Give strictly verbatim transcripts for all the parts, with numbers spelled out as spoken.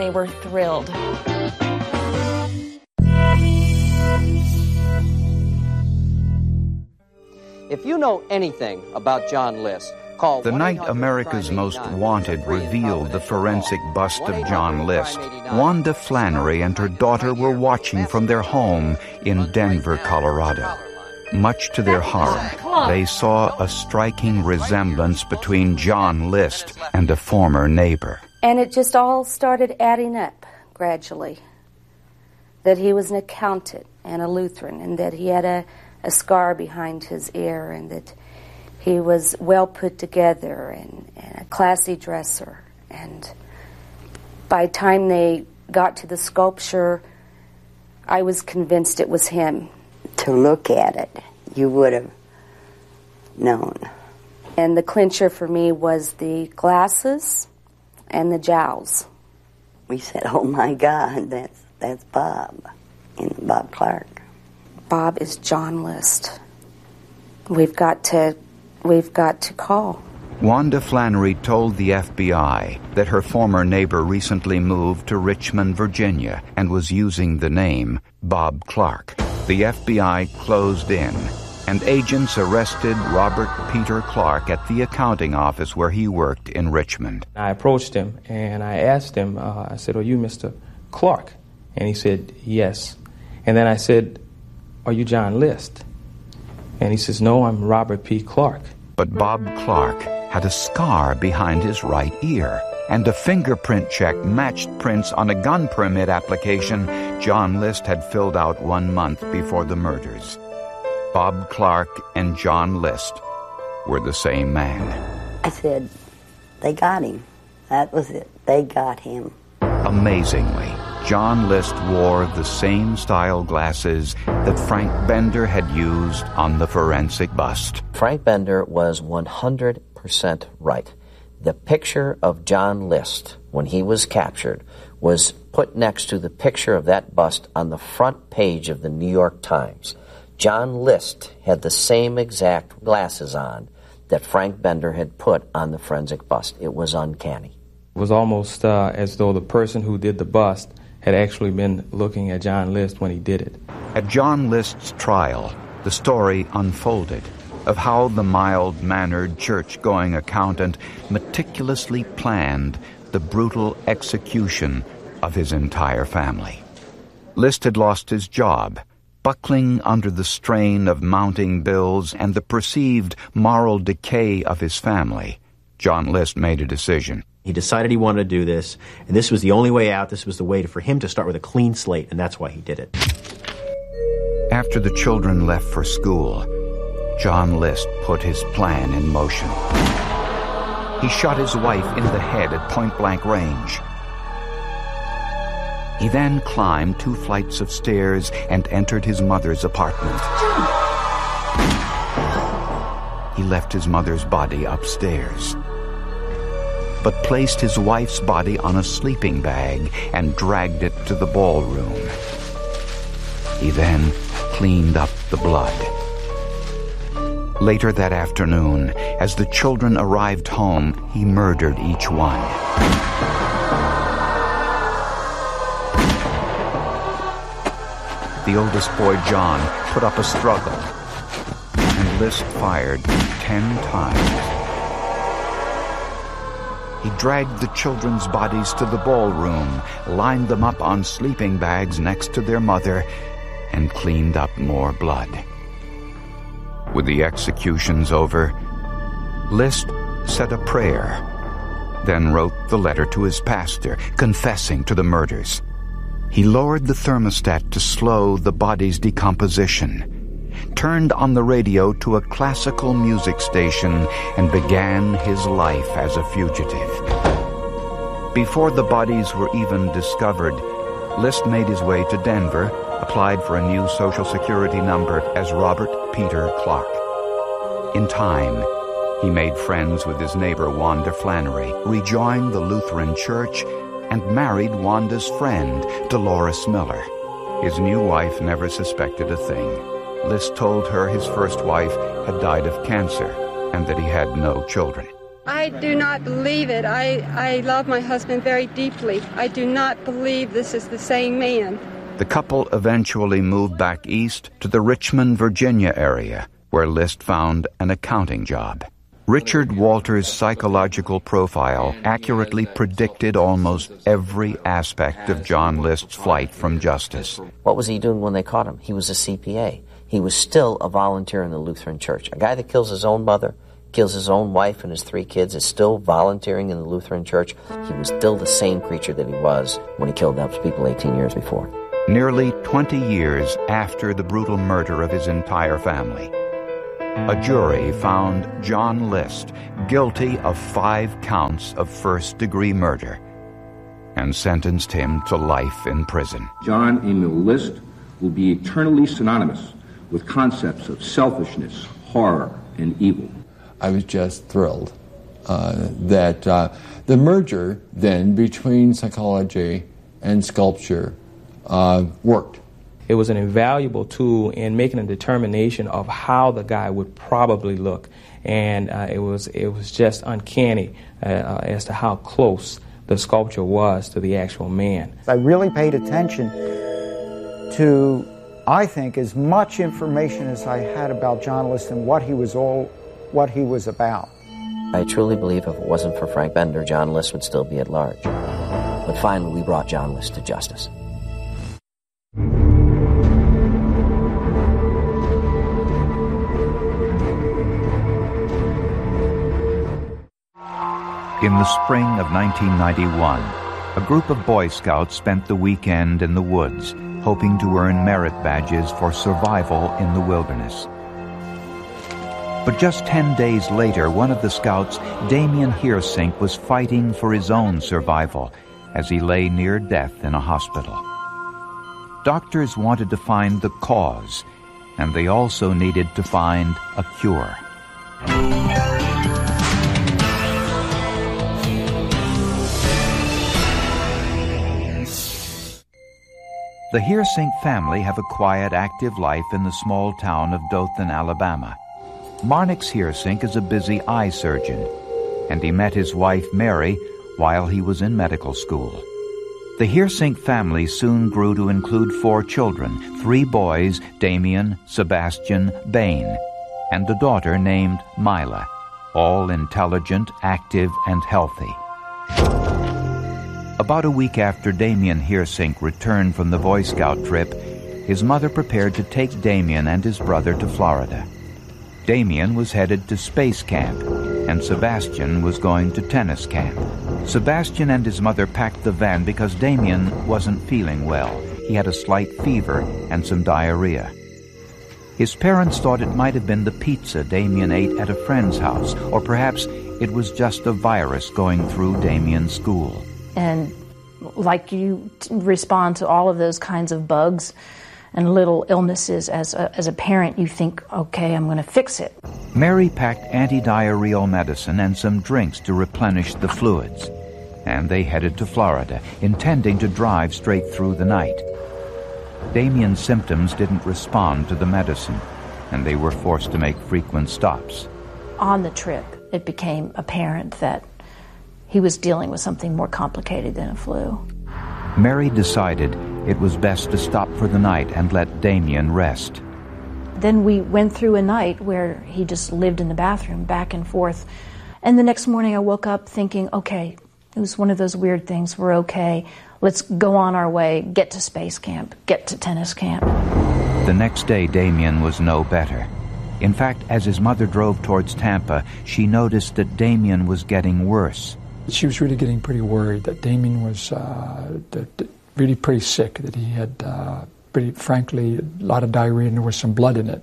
they were thrilled. If you know anything about John List, call The night America's Most Wanted revealed the forensic bust of John List, Wanda Flannery and her daughter were watching from their home in Denver, Colorado. Much to their horror, they saw a striking resemblance between John List and a former neighbor. And it just all started adding up gradually. That he was an accountant and a Lutheran, and that he had a, a scar behind his ear, and that he was well put together and, and a classy dresser. And by the time they got to the sculpture, I was convinced it was him. To look at it, you would have known. And the clincher for me was the glasses and the jowls. We said, oh my God, that's, that's Bob, and Bob Clark. Bob is John List. We've got to, we've got to call. Wanda Flannery told the F B I that her former neighbor recently moved to Richmond, Virginia, and was using the name Bob Clark. The F B I closed in, and agents arrested Robert Peter Clark at the accounting office where he worked in Richmond. I approached him, and I asked him, uh, I said, are you Mister Clark? And he said, yes. And then I said, are you John List? And he says, no, I'm Robert P. Clark. But Bob Clark had a scar behind his right ear, and a fingerprint check matched prints on a gun permit application John List had filled out one month before the murders. Bob Clark and John List were the same man. I said, they got him. That was it. They got him. Amazingly, John List wore the same style glasses that Frank Bender had used on the forensic bust. Frank Bender was one hundred percent right. The picture of John List, when he was captured, was put next to the picture of that bust on the front page of the New York Times. John List had the same exact glasses on that Frank Bender had put on the forensic bust. It was uncanny. It was almost uh, as though the person who did the bust had actually been looking at John List when he did it. At John List's trial, the story unfolded of how the mild-mannered, church-going accountant meticulously planned the brutal execution of his entire family. List had lost his job, buckling under the strain of mounting bills and the perceived moral decay of his family. John List made a decision. He decided he wanted to do this, and this was the only way out. This was the way for him to start with a clean slate, and that's why he did it. After the children left for school, John List put his plan in motion. He shot his wife in the head at point-blank range. He then climbed two flights of stairs and entered his mother's apartment. He left his mother's body upstairs, but placed his wife's body on a sleeping bag and dragged it to the ballroom. He then cleaned up the blood. Later that afternoon, as the children arrived home, he murdered each one. The oldest boy, John, put up a struggle, and List fired ten times. He dragged the children's bodies to the ballroom, lined them up on sleeping bags next to their mother, and cleaned up more blood. With the executions over, List said a prayer, then wrote the letter to his pastor, confessing to the murders. He lowered the thermostat to slow the body's decomposition, turned on the radio to a classical music station, and began his life as a fugitive. Before the bodies were even discovered, List made his way to Denver, applied for a new Social Security number as Robert Peter Clark. In time, he made friends with his neighbor Wanda Flannery, rejoined the Lutheran Church, and married Wanda's friend, Dolores Miller. His new wife never suspected a thing. List told her his first wife had died of cancer and that he had no children. I do not believe it. I, I love my husband very deeply. I do not believe this is the same man. The couple eventually moved back east to the Richmond, Virginia area, where List found an accounting job. Richard Walters' psychological profile accurately predicted almost every aspect of John List's flight from justice. What was he doing when they caught him? He was a C P A. He was still a volunteer in the Lutheran Church. A guy that kills his own mother, kills his own wife and his three kids, is still volunteering in the Lutheran Church. He was still the same creature that he was when he killed those people eighteen years before. Nearly twenty years after the brutal murder of his entire family, a jury found John List guilty of five counts of first-degree murder and sentenced him to life in prison. John Emil List will be eternally synonymous with concepts of selfishness, horror, and evil. I was just thrilled uh, that uh, the merger then between psychology and sculpture uh, worked. It was an invaluable tool in making a determination of how the guy would probably look, and uh, it was it was just uncanny uh, uh, as to how close the sculpture was to the actual man. I really paid attention to, I think, as much information as I had about John List and what he was all, what he was about. I truly believe if it wasn't for Frank Bender, John List would still be at large. But finally, we brought John List to justice. In the spring of nineteen ninety-one, a group of Boy Scouts spent the weekend in the woods, hoping to earn merit badges for survival in the wilderness. But just ten days later, one of the scouts, Damien Heersink, was fighting for his own survival as he lay near death in a hospital. Doctors wanted to find the cause, and they also needed to find a cure. The Heersink family have a quiet, active life in the small town of Dothan, Alabama. Marnix Heersink is a busy eye surgeon, and he met his wife Mary while he was in medical school. The Heersink family soon grew to include four children, three boys, Damien, Sebastian, Bain, and a daughter named Mila, all intelligent, active, and healthy. About a week after Damien Heersink returned from the Boy Scout trip, his mother prepared to take Damien and his brother to Florida. Damien was headed to space camp, and Sebastian was going to tennis camp. Sebastian and his mother packed the van because Damien wasn't feeling well. He had a slight fever and some diarrhea. His parents thought it might have been the pizza Damien ate at a friend's house, or perhaps it was just a virus going through Damien's school. And like you respond to all of those kinds of bugs and little illnesses as a, as a parent, you think, okay, I'm going to fix it. Mary packed anti-diarrheal medicine and some drinks to replenish the fluids, and they headed to Florida, intending to drive straight through the night. Damien's symptoms didn't respond to the medicine, and they were forced to make frequent stops. On the trip, it became apparent that he was dealing with something more complicated than a flu. Mary decided it was best to stop for the night and let Damien rest. Then we went through a night where he just lived in the bathroom, back and forth. And the next morning I woke up thinking, okay, it was one of those weird things, we're okay, let's go on our way, get to space camp, get to tennis camp. The next day, Damien was no better. In fact, as his mother drove towards Tampa, she noticed that Damien was getting worse. She was really getting pretty worried that Damien was uh, that, that really pretty sick, that he had, uh, pretty frankly, a lot of diarrhea and there was some blood in it.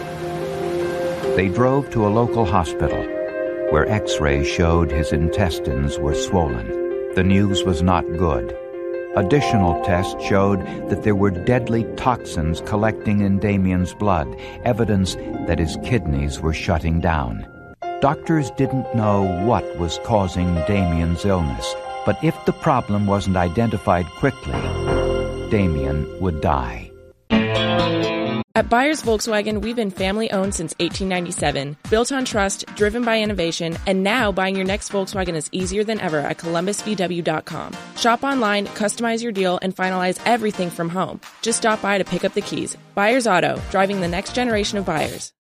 They drove to a local hospital where x-rays showed his intestines were swollen. The news was not good. Additional tests showed that there were deadly toxins collecting in Damien's blood, evidence that his kidneys were shutting down. Doctors didn't know what was causing Damien's illness, but if the problem wasn't identified quickly, Damien would die. At Byers Volkswagen, we've been family-owned since eighteen ninety-seven, built on trust, driven by innovation, and now buying your next Volkswagen is easier than ever at columbus v w dot com. Shop online, customize your deal, and finalize everything from home. Just stop by to pick up the keys. Byers Auto, driving the next generation of buyers.